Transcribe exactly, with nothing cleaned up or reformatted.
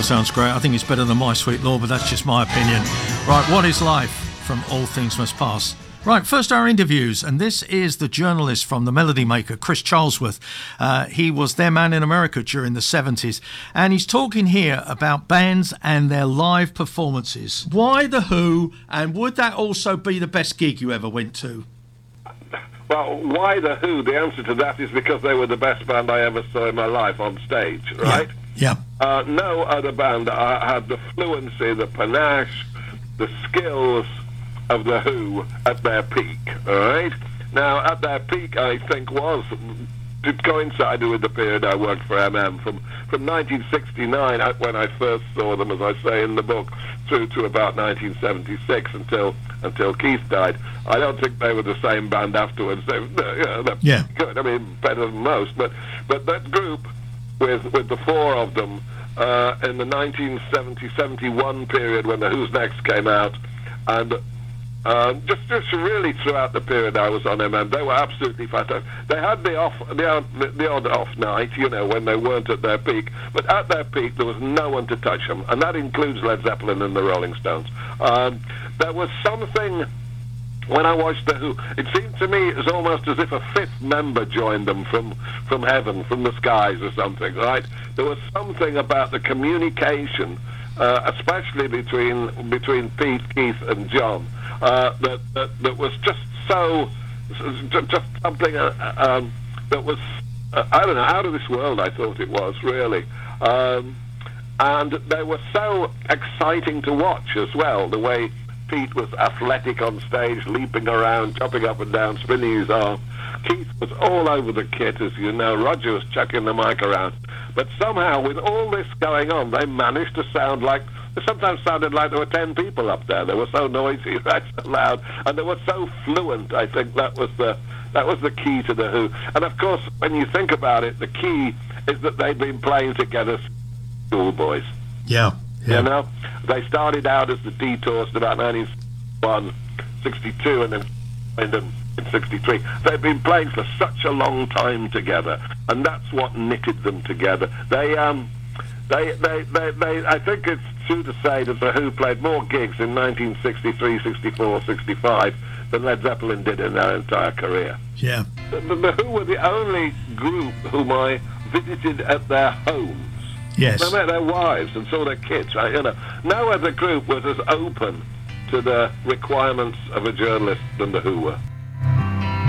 Still sounds great. I think it's better than My Sweet Lord, but that's just my opinion. Right, what is life from All Things Must Pass? Right, first our interviews, and this is the journalist from The Melody Maker, Chris Charlesworth. Uh, he was their man in America during the seventies, and he's talking here about bands and their live performances. Why The Who, and would that also be the best gig you ever went to? Well, why The Who? The answer to that is because they were the best band I ever saw in my life on stage, right? Yeah. yeah. Uh, no other band uh, had the fluency, the panache, the skills of The Who at their peak, all right? Now, at their peak, I think, was, it coincided with the period I worked for M M, from, from nineteen sixty-nine, when I first saw them, as I say in the book, through to about nineteen seventy-six, until until Keith died. I don't think they were the same band afterwards. They, they, you know, they're yeah. good, I mean, better than most, but, but that group, with, with the four of them, uh, in the nineteen seventy seventy-one period when The Who's Next came out, and Uh, just, just really throughout the period I was on M M, they were absolutely fantastic. They had the off, the, odd- the odd off night, you know, when they weren't at their peak. But at their peak, there was no one to touch them, and that includes Led Zeppelin and the Rolling Stones. Um, there was something when I watched The Who. It seemed to me it was almost as if a fifth member joined them from from heaven, from the skies or something. Right? There was something about the communication, uh, especially between between Pete, Keith, and John. Uh, that, that that was just so, just something uh, um, that was, uh, I don't know, out of this world, I thought it was, really. Um, and they were so exciting to watch as well, the way Pete was athletic on stage, leaping around, jumping up and down, spinning his arm. Keith was all over the kit, as you know. Roger was chucking the mic around. But somehow, with all this going on, they managed to sound like, it sometimes sounded like there were ten people up there. They were so noisy, right, so loud, and they were so fluent. I think that was the that was the key to The Who. And of course, when you think about it, the key is that they'd been playing together since schoolboys. Yeah, yeah. You know, they started out as the Detours in about nineteen sixty-one, sixty-two, and then and then in sixty-three. They've been playing for such a long time together, and that's what knitted them together. They um. They, they, they, they, I think it's true to say that The Who played more gigs in nineteen sixty-three, sixty-four, sixty-five than Led Zeppelin did in their entire career. Yeah. The, the, the Who were the only group whom I visited at their homes. Yes. I met their wives and saw their kids, right? You know, no other group was as open to the requirements of a journalist than The Who were.